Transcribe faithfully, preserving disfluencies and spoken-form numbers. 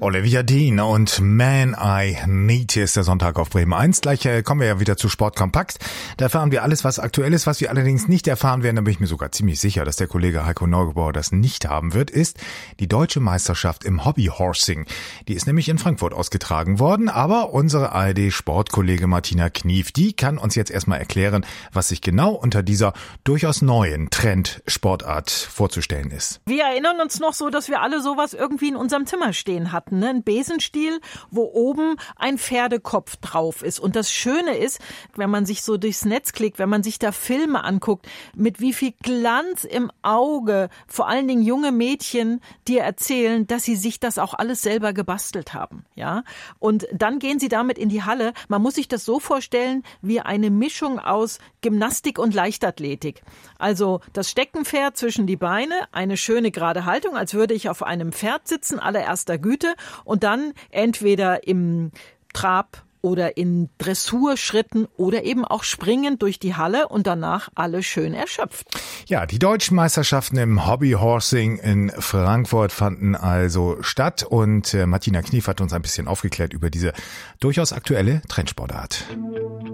Olivia Dean und Man I Need. Hier ist der Sonntag auf Bremen eins. Gleich äh, kommen wir ja wieder zu Sport Kompakt. Da erfahren wir alles, was aktuell ist. Was wir allerdings nicht erfahren werden, da bin ich mir sogar ziemlich sicher, dass der Kollege Heiko Neugebauer das nicht haben wird, ist die deutsche Meisterschaft im Hobbyhorsing. Die ist nämlich in Frankfurt ausgetragen worden, aber unsere A R D-Sportkollege Martina Knief, die kann uns jetzt erstmal erklären, was sich genau unter dieser durchaus neuen Trendsportart vorzustellen ist. Wir erinnern uns noch so, dass wir alle sowas irgendwie in unserem Zimmer stehen hatten, ne? Ein Besenstiel, wo oben ein Pferdekopf drauf ist. Und das Schöne ist, wenn man sich so durchs Netz klickt, wenn man sich da Filme anguckt, mit wie viel Glanz im Auge, vor allen Dingen junge Mädchen dir erzählen, dass sie sich das auch alles selber gebastelt haben, ja. Und dann gehen sie damit in die Halle. Man muss sich das so vorstellen, wie eine Mischung aus Gymnastik und Leichtathletik. Also das Steckenpferd zwischen die Beine, eine schöne gerade Haltung, als würde ich auf einem Pferd sitzen, allererster Güte, und dann entweder im Trab oder in Dressurschritten oder eben auch springen durch die Halle und danach alle schön erschöpft. Ja, die deutschen Meisterschaften im Hobbyhorsing in Frankfurt fanden also statt und Martina Knief hat uns ein bisschen aufgeklärt über diese durchaus aktuelle Trendsportart.